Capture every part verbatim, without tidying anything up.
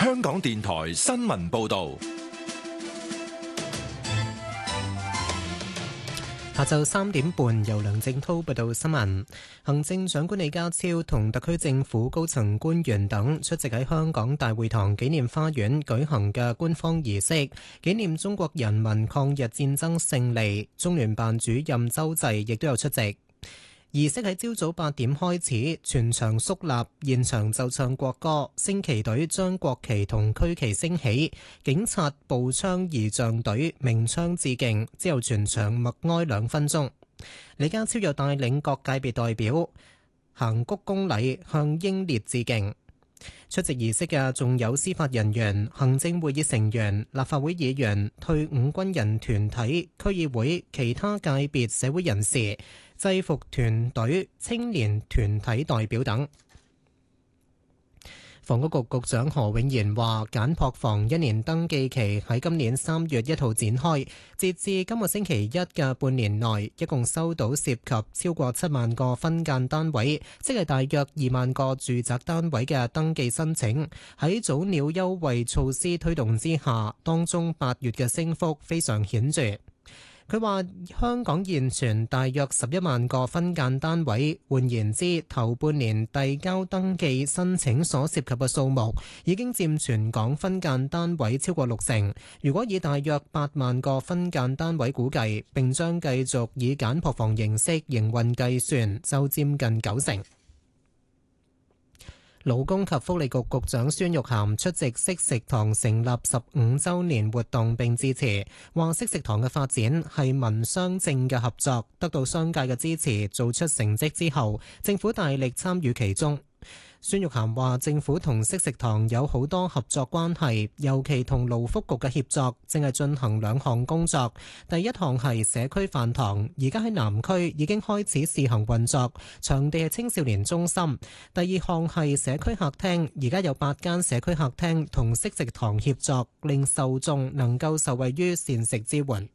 香港電台新聞報道。 下晝三點半，由梁正滔報道新聞。行政長官李家超同特區政府高層官員等出席喺香港大會堂紀念花園舉行嘅官方儀式，紀念中國人民抗日戰爭勝利。中聯辦主任周濟亦都有出席。儀式喺朝早八點開始，全場肅立，現場就唱國歌，升旗隊將國旗同區旗升起，警察步槍儀仗隊鳴槍致敬，之後全場默哀兩分鐘。李家超又帶領各界別代表行鞠躬禮向英烈致敬。出席儀式嘅仲有司法人員、行政會議成員、立法會議員、退伍軍人團體、區議會、其他界別社會人士、制服團隊、青年團體代表等。房屋局局長何永賢話，簡樸房一年登記期喺今年三月一號展開，截至今個星期一嘅半年內，一共收到涉及超過七萬個分間單位，即係大約二萬個住宅單位嘅登記申請。喺早鳥優惠措施推動之下，當中八月嘅升幅非常顯著。佢話香港現存大約十一萬個分間單位，換言之，頭半年遞交登記申請所涉及嘅數目已經佔全港分間單位超過六成。如果以大約八萬個分間單位估計，並將繼續以簡樸房形式營運計算，就佔近九成。勞工及福利局局長孫玉菡出席惜食堂成立十五週年活動並致辭，話惜食堂嘅發展係民商政嘅合作，得到商界嘅支持，做出成績之後，政府大力參與其中。孫玉菡話：政府同惜食堂有好多合作關係，尤其同勞福局嘅協作，正係進行兩項工作。第一項係社區飯堂，而家喺南區已經開始試行運作，場地係青少年中心。第二項係社區客廳，而家有八間社區客廳同惜食堂協作，令受眾能夠受惠於膳食支援。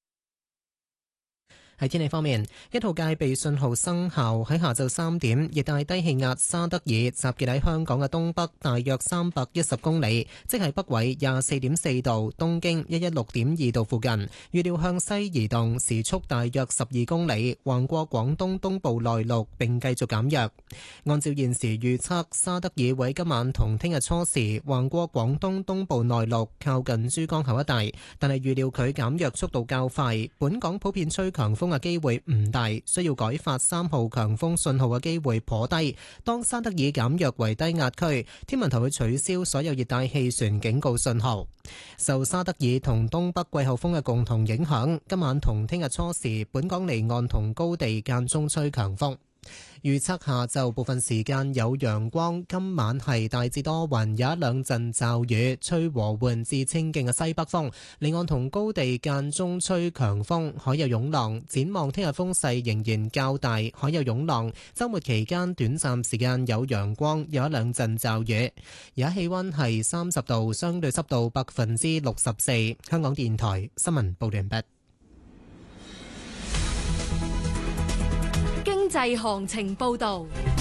喺天氣方面，一號戒備信號生效。喺下晝三點，熱帶低氣壓沙德爾集結喺香港嘅東北大約三百一十公里，即係北緯廿四點四度、東經一一六點二度附近。預料向西移動，時速大約十二公里，橫過廣東東部內陸並繼續減弱。按照現時預測，沙德爾會今晚同聽日初時橫過廣東東部內陸，靠近珠江口一帶，但係預料佢減弱速度較快。本港普遍吹強風嘅機會唔大，需要改發三號強風信號嘅機會頗低。當沙德爾減弱為低壓區，天文台會取消所有熱帶氣旋警告信號。受沙德爾同東北季候風嘅共同影響，今晚同聽日初時，本港離岸同高地間中吹強風。預測下晝部分時間有陽光，今晚係大致多雲，有一兩陣驟雨，吹和緩至清勁嘅西北風，離岸同高地間中吹強風，海有湧浪。展望聽日風勢仍然較大，海有湧浪。週末期間短暫時間有陽光，有一兩陣驟雨。而家氣溫係三十度，相對濕度百分之六十四。香港電台新聞報道完畢。 經濟行情報道。